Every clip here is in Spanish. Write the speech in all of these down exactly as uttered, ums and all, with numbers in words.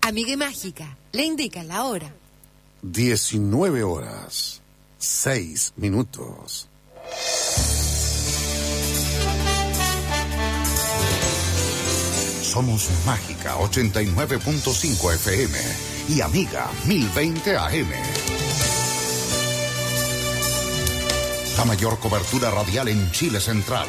Amiga y Mágica, le indica la hora. diecinueve horas, seis minutos. Somos Mágica ochenta y nueve punto cinco F M y Amiga mil veinte A M. La mayor cobertura radial en Chile Central.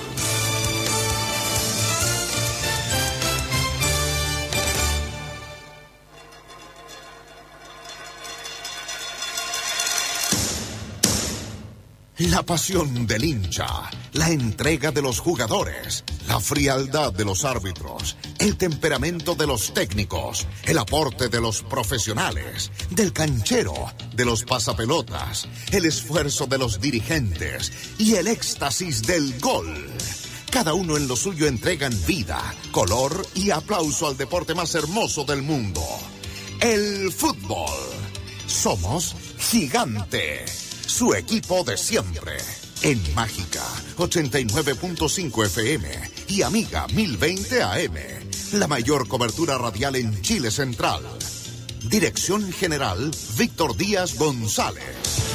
La pasión del hincha, la entrega de los jugadores, la frialdad de los árbitros, el temperamento de los técnicos, el aporte de los profesionales, del canchero, de los pasapelotas, el esfuerzo de los dirigentes y el éxtasis del gol. Cada uno en lo suyo entregan vida, color y aplauso al deporte más hermoso del mundo, el fútbol. Somos Gigante, su equipo de siempre. En Mágica ochenta y nueve punto cinco F M y Amiga mil veinte A M. La mayor cobertura radial en Chile Central. Dirección General Víctor Díaz González.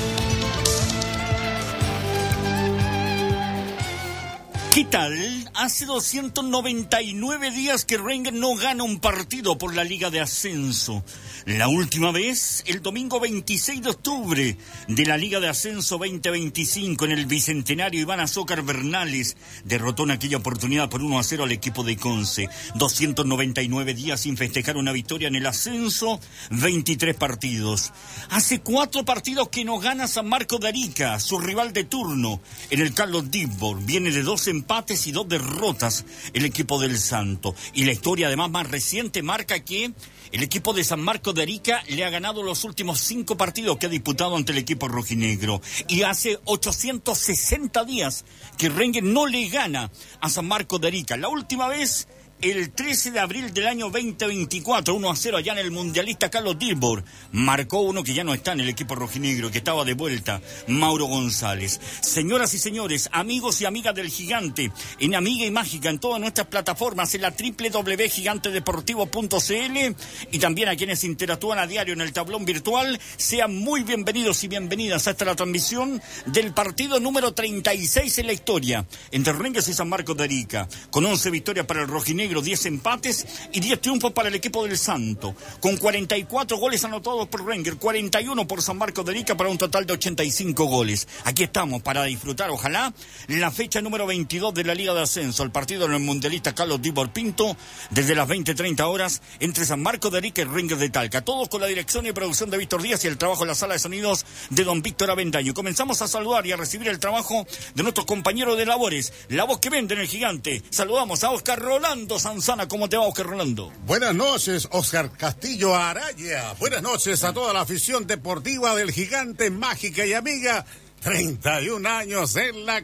¿Qué tal? Hace doscientos noventa y nueve días que Rangers no gana un partido por la Liga de Ascenso. La última vez, el domingo veintiséis de octubre de la Liga de Ascenso veinte veinticinco en el Bicentenario, Iván Azócar Bernales derrotó en aquella oportunidad por uno a cero al equipo de Conce. doscientos noventa y nueve días sin festejar una victoria en el ascenso, veintitrés partidos. Hace cuatro partidos que no gana San Marcos de Arica, su rival de turno, en el Carlos Dibbor. Viene de dos empates y dos derrotas el equipo del Santo. Y la historia además más reciente marca que el equipo de San Marcos de Arica le ha ganado los últimos cinco partidos que ha disputado ante el equipo rojinegro. Y hace ochocientos sesenta días que Rangers no le gana a San Marcos de Arica. La última vez, el trece de abril del año veinte veinticuatro, uno a cero allá en el mundialista Carlos Dibbor. Marcó uno que ya no está en el equipo rojinegro, que estaba de vuelta, Mauro González. Señoras y señores, amigos y amigas del Gigante, en Amiga y Mágica, en todas nuestras plataformas, en la doble u doble u doble u punto gigante deportivo punto c l y también a quienes interactúan a diario en el tablón virtual, sean muy bienvenidos y bienvenidas a esta la transmisión del partido número treinta y seis en la historia entre Rangers y San Marcos de Arica, con once victorias para el rojinegro, diez empates y diez triunfos para el equipo del Santo, con cuarenta y cuatro goles anotados por Rangers, cuarenta y uno por San Marcos de Arica, para un total de ochenta y cinco goles. Aquí estamos para disfrutar, ojalá, la fecha número veintidós de la Liga de Ascenso, el partido en el mundialista Carlos Dibbor Pinto, desde las veinte treinta horas, entre San Marcos de Arica y Rangers de Talca, todos con la dirección y producción de Víctor Díaz y el trabajo en la sala de sonidos de don Víctor Avendaño. Comenzamos a saludar y a recibir el trabajo de nuestros compañeros de labores, la voz que vende en el Gigante. Saludamos a Oscar Rolando Sanzana. ¿Cómo te va, Oscar Rolando? Buenas noches, Oscar Castillo Araya. Buenas noches a toda la afición deportiva del Gigante, Mágica y Amiga. treinta y un años en la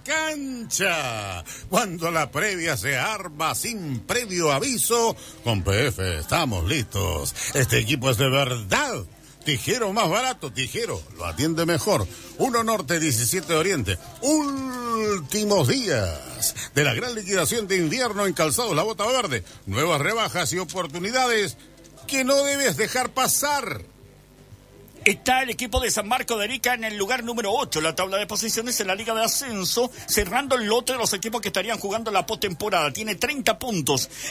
cancha. Cuando la previa se arma sin previo aviso, con P F estamos listos. Este equipo es de verdad. Tijero más barato, Tijero, lo atiende mejor. uno Norte, diecisiete Oriente. Últimos días de la gran liquidación de invierno en Calzados La Bota Verde. Nuevas rebajas y oportunidades que no debes dejar pasar. Está el equipo de San Marcos de Arica en el lugar número ocho, la tabla de posiciones en la Liga de Ascenso, cerrando el lote de los equipos que estarían jugando la postemporada. Tiene treinta puntos